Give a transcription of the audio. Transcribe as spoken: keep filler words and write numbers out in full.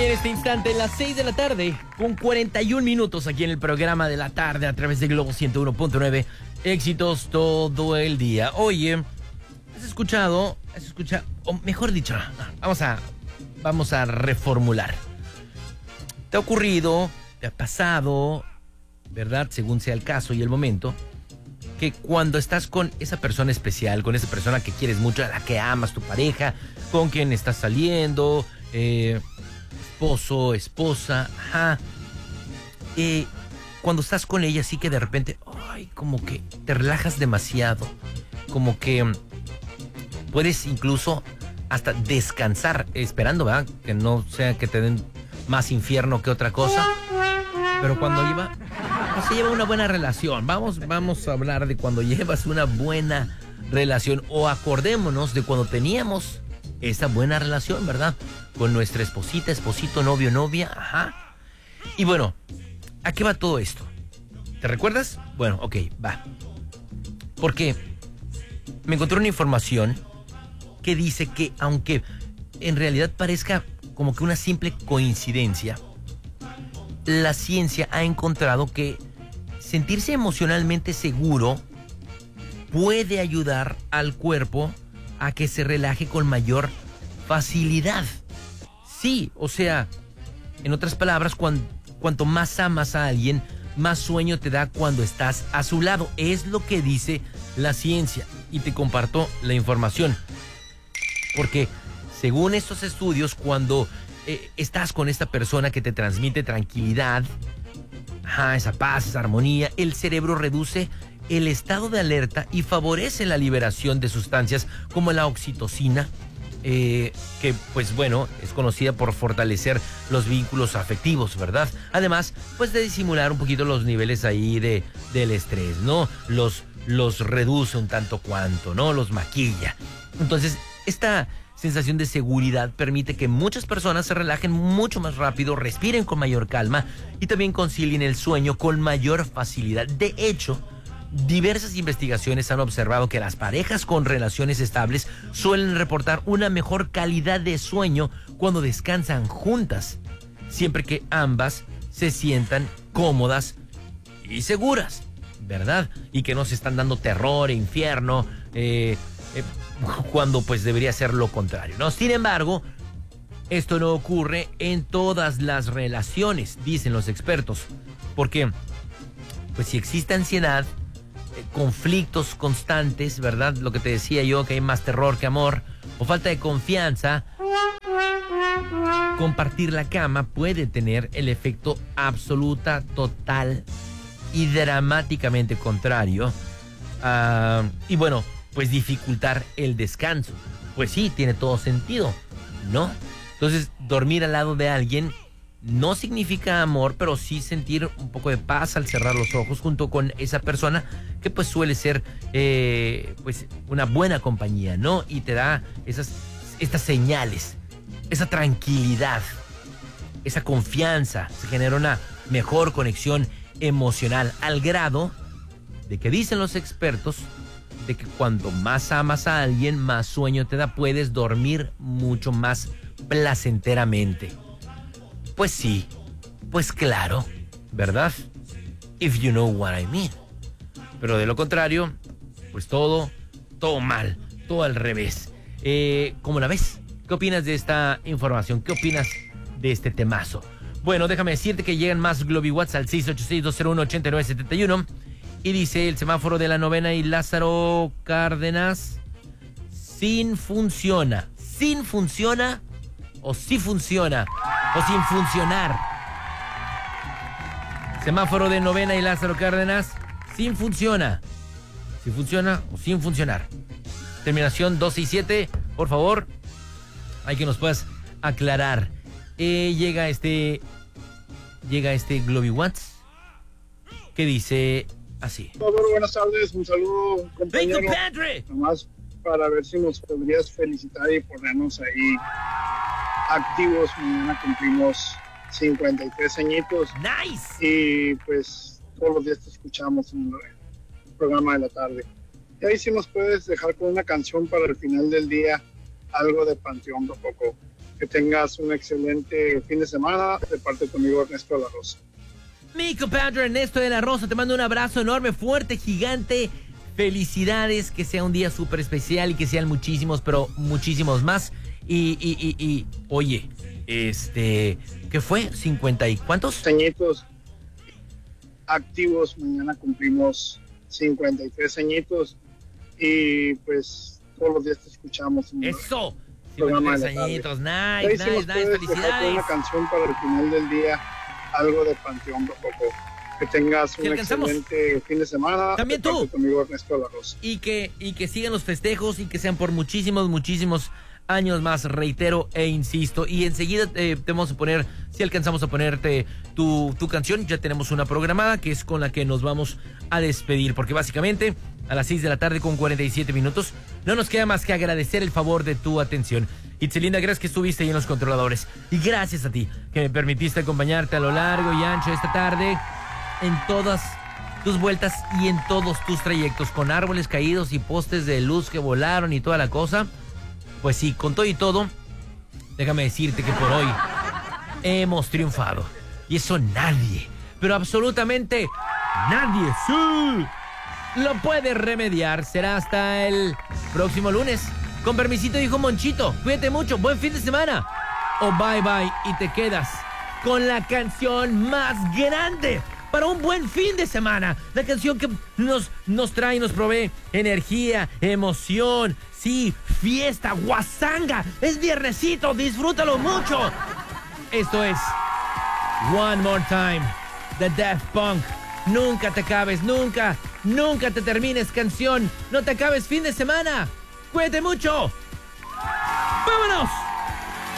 en este instante, las seis de la tarde, con cuarenta y un minutos aquí en el programa de la tarde a través de Globo ciento uno punto nueve. Éxitos todo el día. Oye, ¿has escuchado? ¿Has escuchado? O mejor dicho, vamos a, vamos a reformular. ¿Te ha ocurrido, te ha pasado, verdad, según sea el caso y el momento, que cuando estás con esa persona especial, con esa persona que quieres mucho, a la que amas, tu pareja, con quien estás saliendo, eh, esposo, esposa, ajá, eh, cuando estás con ella, sí que de repente, ay, como que te relajas demasiado, como que um, puedes incluso hasta descansar, esperando, ¿verdad? Que no sea que te den más infierno que otra cosa, pero cuando lleva, pues se lleva una buena relación, vamos, vamos a hablar de cuando llevas una buena relación, o acordémonos de cuando teníamos esa buena relación, ¿verdad? Con nuestra esposita, esposito, novio, novia, ajá. Y bueno, ¿a qué va todo esto? ¿Te recuerdas? Bueno, ok, va. Porque me encontré una información que dice que aunque en realidad parezca como que una simple coincidencia, la ciencia ha encontrado que sentirse emocionalmente seguro puede ayudar al cuerpo a que se relaje con mayor facilidad. Sí, o sea, en otras palabras, cuan, cuanto más amas a alguien, más sueño te da cuando estás a su lado. Es lo que dice la ciencia. Y te comparto la información. Porque según estos estudios, cuando eh, estás con esta persona que te transmite tranquilidad, ajá, esa paz, esa armonía, el cerebro reduce el estado de alerta y favorece la liberación de sustancias como la oxitocina, eh, que pues bueno, es conocida por fortalecer los vínculos afectivos, ¿verdad? Además, pues de disimular un poquito los niveles ahí de, del estrés, ¿no? Los, los reduce un tanto cuanto, ¿no? Los maquilla. Entonces, esta sensación de seguridad permite que muchas personas se relajen mucho más rápido, respiren con mayor calma y también concilien el sueño con mayor facilidad. De hecho, diversas investigaciones han observado que las parejas con relaciones estables suelen reportar una mejor calidad de sueño cuando descansan juntas, siempre que ambas se sientan cómodas y seguras, ¿verdad? Y que no se están dando terror e infierno, eh, eh, cuando pues debería ser lo contrario, ¿no? Sin embargo, esto no ocurre en todas las relaciones, dicen los expertos, porque pues si existe ansiedad, conflictos constantes, ¿verdad? Lo que te decía yo, que hay más terror que amor, o falta de confianza, compartir la cama puede tener el efecto absoluta, total y dramáticamente contrario. Uh, y bueno, pues dificultar el descanso. Pues sí, tiene todo sentido, ¿no? Entonces, dormir al lado de alguien no significa amor, pero sí sentir un poco de paz al cerrar los ojos junto con esa persona que pues suele ser eh, pues una buena compañía, ¿no? Y te da esas, estas señales, esa tranquilidad, esa confianza, se genera una mejor conexión emocional al grado de que dicen los expertos de que cuando más amas a alguien, más sueño te da, puedes dormir mucho más placenteramente. Pues sí, pues claro, ¿verdad? If you know what I mean. Pero de lo contrario, pues todo, todo mal, todo al revés. Eh, ¿Cómo la ves? ¿Qué opinas de esta información? ¿Qué opinas de este temazo? Bueno, déjame decirte que llegan más GlobiWhats al seis ocho seis, dos cero uno, ocho nueve siete uno. Y dice el semáforo de la novena y Lázaro Cárdenas, sin funciona. Sin funciona o sí funciona. O sin funcionar. Semáforo de novena y Lázaro Cárdenas, sin funciona. Si funciona o sin funcionar. Terminación dos seis siete, por favor. Hay que nos puedas aclarar. Eh, llega este. Llega este GlobiWhats que dice así. Por favor, buenas tardes, un saludo, compañero. Nomás para ver si nos podrías felicitar y ponernos ahí activos. Mañana cumplimos cincuenta y tres añitos. Nice. Y pues todos los días te escuchamos en el programa de la tarde. Y ahí si nos puedes dejar con una canción para el final del día, algo de Panteón Rococó. Que tengas un excelente fin de semana de parte de tu amigo Ernesto de la Rosa. Mi compadre Ernesto de la Rosa, te mando un abrazo enorme, fuerte, gigante. Felicidades, que sea un día súper especial y que sean muchísimos, pero muchísimos más. Y, y, y, y, oye, este, ¿qué fue? ¿cincuenta y cuántos? Añitos activos, mañana cumplimos cincuenta y tres añitos y pues todos los días te escuchamos. ¡Eso! cincuenta y tres añitos, nice, nice, nice, felicidades. Una canción para el final del día, algo de Panteón Rococó. Que tengas un excelente fin de semana. También tú. Tu amigo Ernesto de la Rosa. Y que, y que sigan los festejos y que sean por muchísimos, muchísimos años más, reitero e insisto. Y enseguida eh, te vamos a poner, si alcanzamos a ponerte tu, tu canción, ya tenemos una programada que es con la que nos vamos a despedir. Porque básicamente a las seis de la tarde con cuarenta y siete minutos no nos queda más que agradecer el favor de tu atención. Itzelinda, gracias que estuviste ahí en los controladores. Y gracias a ti que me permitiste acompañarte a lo largo y ancho de esta tarde en todas tus vueltas y en todos tus trayectos, con árboles caídos y postes de luz que volaron y toda la cosa. Pues sí, con todo y todo, déjame decirte que por hoy hemos triunfado. Y eso nadie, pero absolutamente nadie, sí, lo puede remediar. Será hasta el próximo lunes. Con permisito, dijo Monchito. Cuídate mucho, buen fin de semana. O bye bye y te quedas con la canción más grande para un buen fin de semana. La canción que nos, nos trae y nos provee energía, emoción, sí, fiesta, guasanga. Es viernesito, disfrútalo mucho. Esto es One More Time, de Daft Punk. Nunca te acabes, nunca, nunca te termines, canción. No te acabes fin de semana. Cuídate mucho. ¡Vámonos!